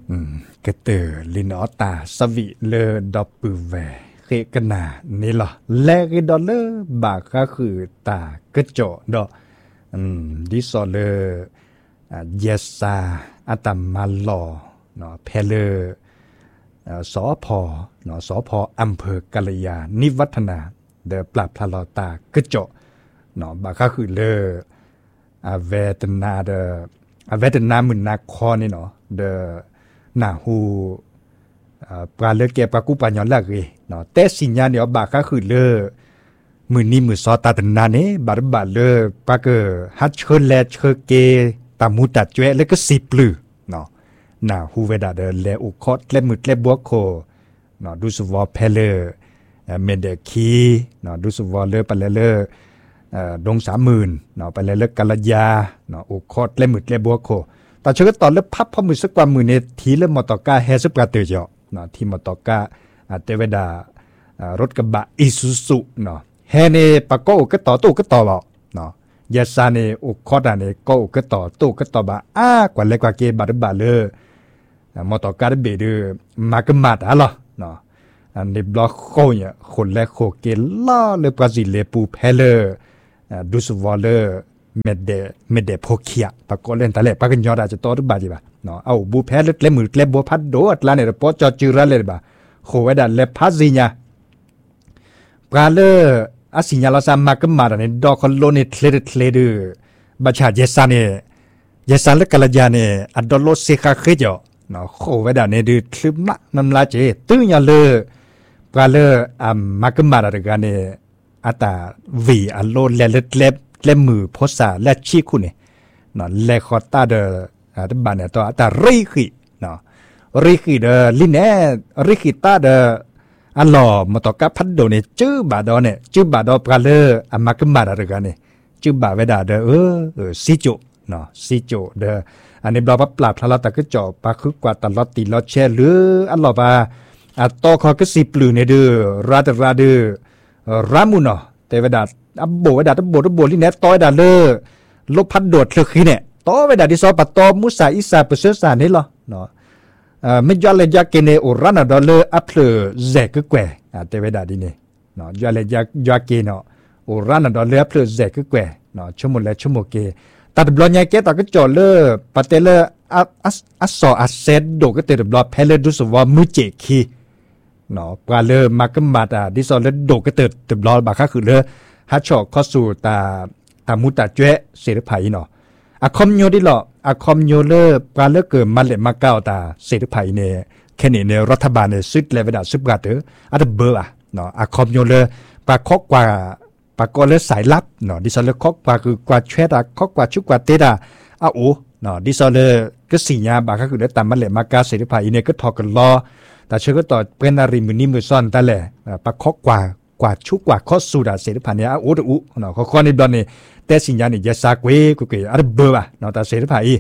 กระเตอลินอตาสวิเลดอปือแวเคกันนานี่หรอแลกดอลเลอร์บาก็คือตากระโจดอดิซอเลเยสาอัตมาลอเนาะเพเลสอพอเนาะสอพออำเภอกัลยานิวัฒนาเดปราบพลอตากระโจเนาะบาก็คือเลเวตนาเดเวตนามุนนาคอนี่เนาะเดนาฮูปลาเลือเก็บปลากุปัญญาละเกเนาะแต่สิ่งนี้เนี่ยบาก็คือเลมือนี้มือซอตาตนาเนี่ยบาร์บาเลปากฮัดเชิญแลเชิญเกตามุตัดเจวแล้วก็สิบลือเนาะนาฮูเวดาเดเลอุคอดเลมืดเลบัวโคเนาะดูสวอเพเลเมเดคีเนาะดูสวอเลปเลเลดง30,000เนาะไปเลกัลยาเนาะอุคอดเลมืดเลบัวโคแต่เชื่อตอนเลพับพอมือสักกว่ามือเนี่ยทีเลมอตอกาเฮสุปราเตอร์เจาะเนาะที่มอตอกาเตเวดารถกระบะอิซูซุเนาะเฮเนปะโกก็ต่อตู้ก็ต่อบ่เนาะยาซาเนอุคอดาเนโกก็ต่อตู้ก็ต่อบ่กว่าเล็กกว่าเกบาดบาเลมอตอกาเบเดมากมาดอะล่ะเนาะอันนี้บล็อกโคเนี่ยคนแรกโคเกล่าเลบราซิลเลปูเพเลดูสวอลเลเมเดโพเคียปะโกเล่นตะเลปะกันยอดาจะต่อดบาจิบ่เนาะเอาบูเพเลเลมือเลบัวพัดโดดลาเนี่ยปอจอจืระเลยบ่โคเวดาเลพัซิญาปลาเลอาสิญาลาซามากมาดเนี่ยดอกคอนโลเนทเลดบัชาเยซาเนี่ยเยซาเลกัลยาเนี่ยอัดดอลโลเซคาเคจอเนาะโคเวดาเนี่ยดูคลิปละนำลาเจตื้อยาเลปลาเลมากมาดกันเนี่ยอัตาวีอัลโลเลมือโพสาและชีคุเนี่ยเนาะเลคอตาเดบานเนี่ยตัวอัตาริคิเนาะริคิเดลินเนริคิตาเดอัลลอฮ์มตอกะพัดโดเนี่ยจื้อบาดอเนี่ยจื้อบาดอปลาเลมากมาดอะไรกันเนี่ยจื้อบาเวดาเดซิโจเนาะซิโจเดอันนี้บลาปลาพลาตะก็จ่อปาคือกว่าตลอดตีลอดแช่หรืออัลลอฮ์บาตอคอก็สิปลือเนี่ยเดราเดรามุนเนาะแต่เวดาอับโบเวดาตะโบลิเนตต้อยดาเลลบพัดโดดคือเนี่ยต้อเวดาดิซอปะตอมุสาอิสาเปเซสานี่เหรอเนาะไม่ยอดเลยยาเกเนโอรันดอลเลอร์อัพเลเซกแกวเตเวดาดีเนี่ยเนาะยอดเลยยาเกเนาะโอรันดอลเลอร์อัพเลเซกแกวเนาะชั่วโมงและชั่วโมงเกตัดบลอนยาเกตก็จอเลอปะเตเลอัสซออัสเซดโดก็เตดบลอเพเลดุสวามุเจคีเนาะปลาเลอมากมาดดิซอเลโดก็เตดบลอบาค่าคือเลอฮัชชอคอสูตามุตาเจเสรภัยเนาะอะคอมโยดิหรออะคอมโยเลปลาเลเกิดมาเลมาเก้าตาเสรภัยเนี่ยแค่นี้เนี่ยรัฐบาลเนี่ยสุดเลวดาสุดกาเตออะเบอร์เนาะอะคอมโยเลปลาคอกกว่าปลาก็เลสายลับเนาะดิซอเลคอกกว่าคือกว่าเชดาคอกกว่าชุกกว่าเตดาอะโอเนาะดิซอเลก็สิญาบาก็คือได้ตามมาเลมาเก้าเสรภัยเนี่ยก็ทอกันรอแต่เชื่อก็ต่อเป็นอาริมือนี้มือซ่อนแต่แหละปลาคอกกว่าชุกกว่าข้อสูดาเสรภัยเนี่ยอะโอตะอุเนาะข้อนี้ดอนนี่แต่สิญญาเนี่ยจะซากเวกุเกอะเบอร์เนาะแต่เสรภัย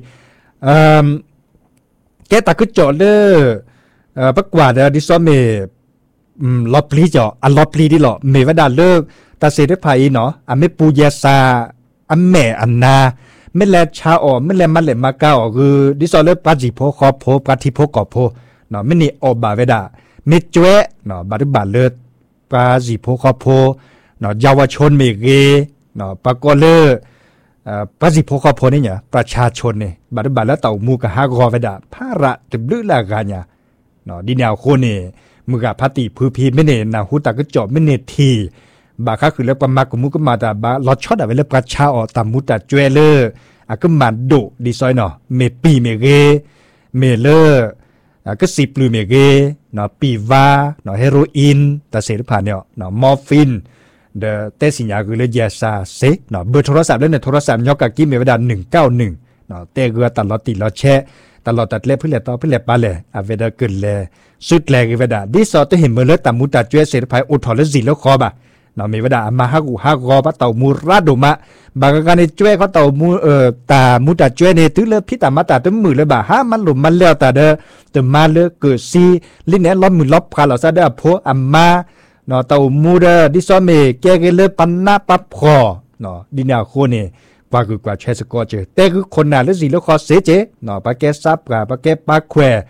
แกตาก็จอเลปักว่าเดดิซอเมลอปลีจ่ออัลลอปลีดิหรอเมวดาเลิกตาเสรภัยเนาะอะเมปูยาซาอะแม่อันนาเมแลชาออเมแลมาเลมาเก้าคือดิซอเลปาจิโพคอโพปาทิโพกอโพเนาะเมนี่อบาเวดาเมจเวเนาะบาริบาเลิปาจิโพคอโพเนาะเยาวชนเมเกเนาะปากอเลปาจิโพคอโพนี่เนี่ยประชาชนเนี่ยบาริบาแล้วเต่ามูกะฮากอเวดาภาระตึบลึลากาญาเนาะดิแนวโคนี่มือกะพัติพือพีไม่เนนาหูตากระจอบไม่เนทีบาค่าคือแล้วประมากุมุกมาตาบาลอดช็อตอะเวลประชาออตามุตาจเวเลอะก็มาดุดิซอยเนาะเมปีเมเกเมเลก็สิปลือเมเกเนาะปีวาเนาะเฮโรอีนตาเสรผ่านเนี่ยเนาะมอร์ฟินเดเตสิญญาคือเลยยาซาเซเนาะเบอร์โทรศัพท์แล้วเนี่ยโทรศัพท์ยอกกะกิเมเวดา191เนาะเตเกือตลอดติลอแชตลอดตัดเล็บเพื่อเล็บต่อเพื่อเล็บปลาเล่อเวดาเกินเลยสุดแรงเวดาดิสอตเห็นเมื่อเลือดตามุตาจเวเสรภัยอุทธรและสิแล้วคอบะเนาะมีเวดามาฮักกอปะเต่ามูราดุมะบางการในจเวเขาเต่ามูตามุตาจเวเนี่ยตื้อเลือพิตามาตาตื้อมือเลยบ่าฮะมันหลุมมันเลี้ยวตาเด้อแต่มาเลือเกิดซีลิ้นเนี่ยล้อมมือล้อพาเราซะเด้อโพอัมมาเนาะเต่ามูเด้อดิซอเมแกเกเลปันนาปับพอเนาะดินาโคเนี่ยกว่าคือกว่าเชสกอเจแต่คือคนน่ะแล้วสิแล้วคอเสเจเนาะปะแกซับกับปะแกปะแคว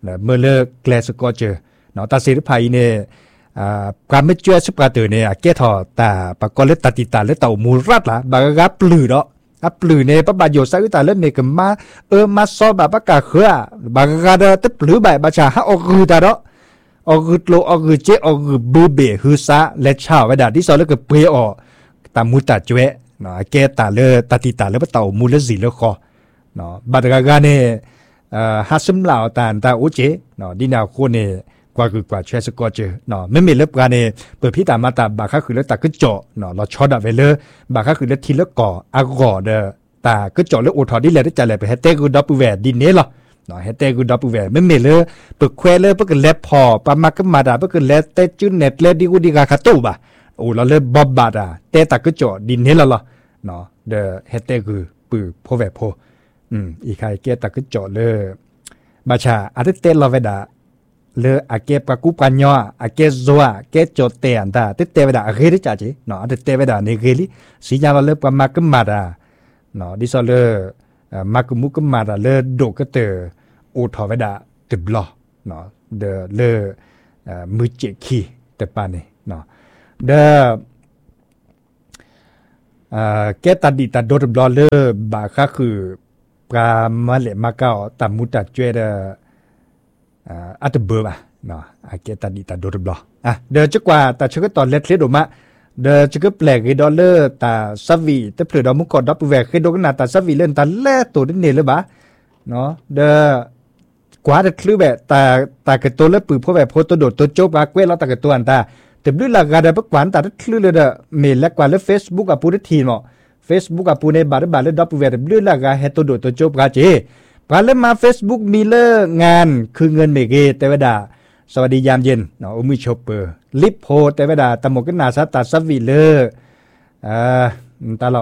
เมื่อเลิกแกลสก็เจอเนาะตาเสรีภัยเนี่ยการไม่ช่วยสุภาพเนี่ยแกทอแต่ปากกเล็ดตัดติตาเล็ดเต่ามูรัดละบางกับปลือเนาะปลือเนี่ยปะบาโยสักตาเล็ดเนี่ยก็มามาซอแบบปากกาเขือบางกับแต่ปลือแบบบาชาฮะออกคือตาเนาะออกคือโลออกคือเจออกคือบูเบฮือซาเล็ดชาวไว้ด่าที่ซอเล็ดก็เปรี้ยอตามูตาจวยเนาะแกตาเล็ดตัดติตาเล็ดเต่ามูเล็ดสีเล็ดคอเนาะบางกับเนี่ยฮัสมลาวตาอุเจเนาะดินาโคเนี่ยกว่าคือกว่าเชื่อสกอเจเนาะไม่มีเล็บกันเนี่ยเปิดพิตามาตาบาค่าคือเล็บตาก็เจาะเนาะเราช็อตไปเลยบาค่าคือเล็บทีละก่ออากอเด้อตาก็เจาะเล็บโอทอที่เล็บได้ใจเลยไปเฮเต้กูดับแหวนดินเน่หรอเนาะเฮเต้กูดับแหวนไม่มีเลยเปิดแควเลยเปิดกันเล็บพอปามาก็มาดาเปิดกันเล็บเต้จุนเน็ตเล็บดีกูดีกาคาตู้บ่ะโอ้เราเล็บบอบบาดาเต้ตาก็เจาะดินเน่ละเนาะเด้อเฮเต้กูปือพอแหวนพออีใครเกตาก็เจาะเลยบาชาอาทิตย์เต้เราเวดาเลออาเก็บกับกูปัญญาอาเก็บโซอาเก็บโจเตียนตาติเตเวดาเฮริจ่าจีเนาะติเตเวดาเนเกลิสีจาเลอปมากุมาดาเนาะดิซอเลอมากุมุกุมาดาเลอโดกเตอโอทอเวดาติบลอเนาะเดเลอมือเจคีเตปานีเนาะเดเกตัดดิตัดโดติบลอเลอบาค่าคือปรามาเลมาเก้าตามุตตาจวยเดอัตเบอร์ป่ะเนาะอาเกตัดดิตัดโดดบล็อกเดินจักว่าแต่ชักตอนเล็ดเล็ดออกมาเดินจักแปลกไอ้ดอลเลอร์ตาซับวีแต่เปลือกดอกมุกกอดดับแหวกเคยโดนหน้าตาซับวีเล่นตาแล่ตัวนี่เลยบ้าเนาะเดินกว่าจะคลื่นแบบตากระตัวแล้วปืนพวกแบบโพตัวโดดตัวโจ๊กเว้แล้วตากระตัวอันตาแต่ด้วยหลักการแบบกว่าตาคลื่นเลยเด้อเมลและกว่าแล้วเฟซบุ๊กกับปูได้ทีมั้งเฟซบุ๊กกับปูในบาร์เลยดับแหวกด้วยหลักการให้ตัวโดดตัวโจ๊กกันเจ้ปาเล่มา Facebook มีเลิกงานคือเงินเมเกแต่เวดาสวัสดียามเย็นเนาะอุ้มชอปเปอร์ลิปโพแต่เวดาตะหมกกันนาซาตาซับวีเลอร์ตาละ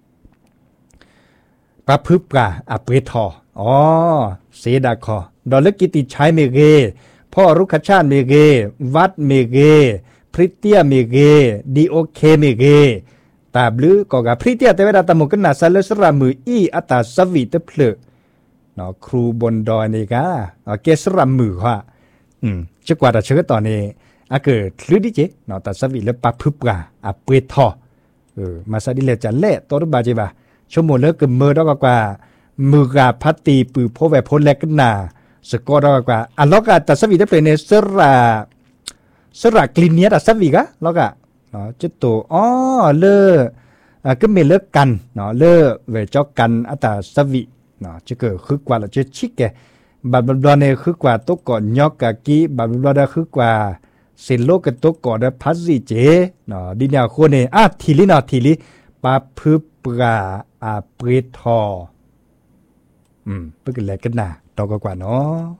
ปะพึบกะอัปเปทอเสดาคอดอลเลกิติชัยเมเกพ่อรุกขชาติเมเกวัดเมเกพริเตียเมเกดีโอเคเมเกตาบลือก็กะพริเตียแต่เวดาตะหมกกันนาซาเลสระมืออีอัตาซับวีเตเพลเนาะครูบนดอยนี่กะเกสรำมือว่าจักว่าแต่เชื่อตอนนี้เกิดคลื่นดิเจเนาะแต่สวิแล้วปะพึบกะเปทอมาซะดิเลจะเละตัวบาจิบะชั่วโมงเลิกกับมือดอกกว่ามือกะพัตตีปือโพแวโพแลกันนาสกอดอกกว่าล็อกแต่สวิได้เป็นในสระกลินเนียแต่สวิกะล็อกเนาะจุดตัวเลอก็มีเลิกกันเนาะเลอเวจอกกันแต่สวิเนาะจะเกิดคือกว่าเราจะชิกแกบัดบลอเนี่ยคือกว่าตัวก่อนยอกกะกี้บัดบลอได้คือกว่าสินโลกกับตัวก่อนได้พัสซิเจเนาะดินยาโคเนี่ยทีลิเนาะทีลิปาพึปราเปรทอเพื่อกันแลกันนะตอกกว่าเนาะ